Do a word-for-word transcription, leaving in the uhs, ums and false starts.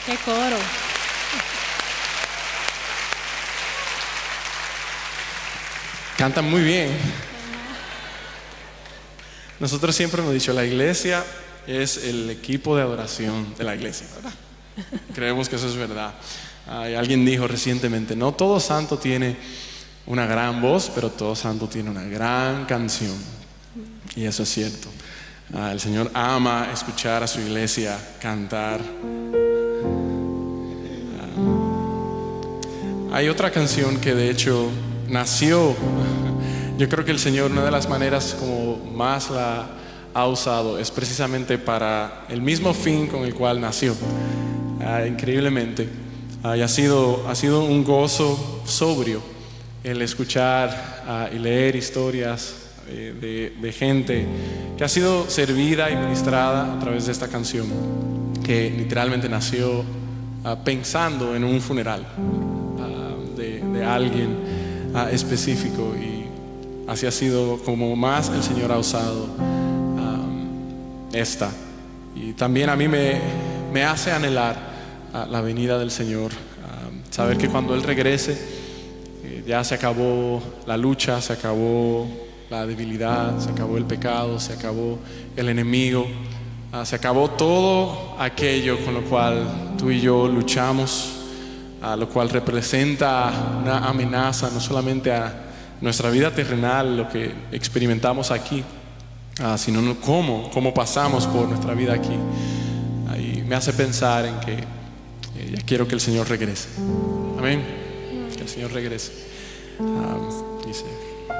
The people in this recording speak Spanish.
Qué coro. Cantan muy bien. Nosotros siempre hemos dicho, la iglesia es el equipo de adoración de la iglesia, ¿verdad? Creemos que eso es verdad. Ay, alguien dijo recientemente, no todo santo tiene una gran voz, pero todo santo tiene una gran canción. Y eso es cierto. Ah, el Señor ama escuchar a su iglesia cantar. Ah, hay otra canción que de hecho nació. Yo creo que el Señor, una de las maneras como más la ha usado es precisamente para el mismo fin con el cual nació. Ah, increíblemente. Ah, y ha sido, ha sido un gozo sobrio el escuchar ah, y leer historias eh, de, de gente que ha sido servida y ministrada a través de esta canción, que literalmente nació ah, pensando en un funeral ah, de, de alguien ah, específico, y así ha sido como más el Señor ha usado um, esta. Y también a mí me, me hace anhelar uh, la venida del Señor, um, saber que cuando Él regrese eh, ya se acabó la lucha, se acabó la debilidad, se acabó el pecado, se acabó el enemigo, uh, se acabó todo aquello con lo cual tú y yo luchamos, uh, lo cual representa una amenaza no solamente a nuestra vida terrenal, lo que experimentamos aquí, uh, sino no cómo, cómo pasamos por nuestra vida aquí. Ahí me hace pensar en que eh, ya quiero que el Señor regrese. Amén. Que el Señor regrese. Um, dice.